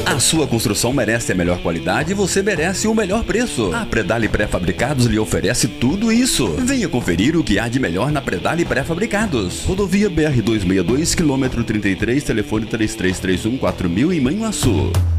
A sua construção merece a melhor qualidade e você merece o melhor preço. A Predale Pré-Fabricados lhe oferece tudo isso. Venha conferir o que há de melhor na Predale Pré-Fabricados. Rodovia BR-262, quilômetro 33, telefone 3331 4000 em Manhuaçu.